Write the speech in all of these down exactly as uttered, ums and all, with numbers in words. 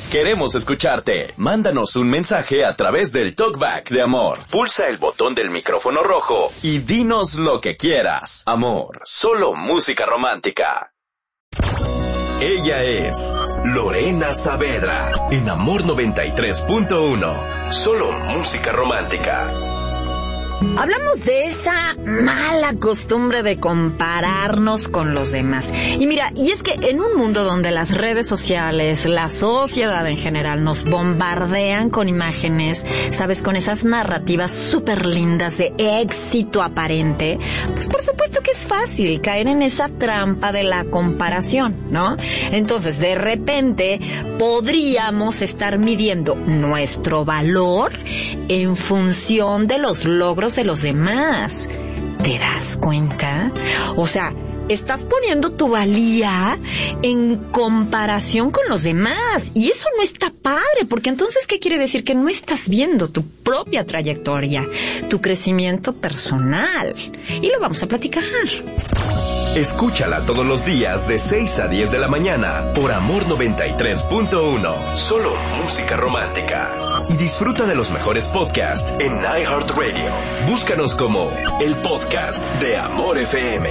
Queremos escucharte. Mándanos un mensaje a través del Talkback de Amor. Pulsa el botón del micrófono rojo y dinos lo que quieras. Amor, solo música romántica. Ella es Lorena Saavedra en Amor noventa y tres punto uno. Solo música romántica. Hablamos de esa mala costumbre de compararnos con los demás. Y mira, y es que en un mundo donde las redes sociales, la sociedad en general, nos bombardean con imágenes, sabes, con esas narrativas súper lindas de éxito aparente, pues por supuesto que es fácil caer en esa trampa de la comparación, ¿no? Entonces, de repente, podríamos estar midiendo nuestro valor en función de los logros de los demás. ¿Te das cuenta? O sea, estás poniendo tu valía en comparación con los demás. Y eso no está padre, porque entonces, ¿qué quiere decir? Que no estás viendo tu propia trayectoria, tu crecimiento personal. Y lo vamos a platicar. Escúchala todos los días de seis a diez de la mañana por Amor noventa y tres punto uno. Solo música romántica. Y disfruta de los mejores podcasts en iHeartRadio. Búscanos como el podcast de Amor F M.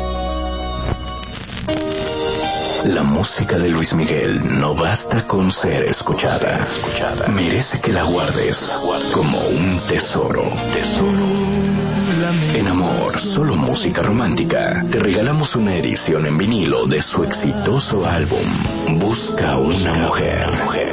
La música de Luis Miguel no basta con ser escuchada. Merece que la guardes como un tesoro. Tesoro. En Amor, solo música romántica, te regalamos una edición en vinilo de su exitoso álbum Busca una mujer,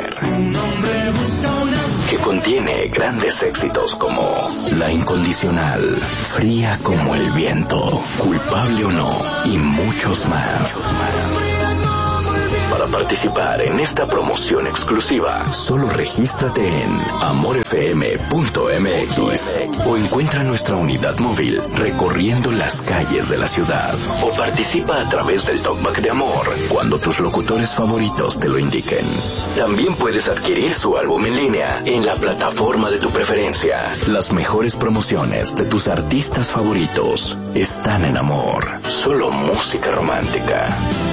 que contiene grandes éxitos como La Incondicional, Fría como el viento, Culpable o no y muchos más. Para participar en esta promoción exclusiva, solo regístrate en amor f m punto m x o encuentra nuestra unidad móvil recorriendo las calles de la ciudad, o participa a través del Talkback de Amor cuando tus locutores favoritos te lo indiquen. También puedes adquirir su álbum en línea en la plataforma de tu preferencia. Las mejores promociones de tus artistas favoritos están en Amor, solo música romántica.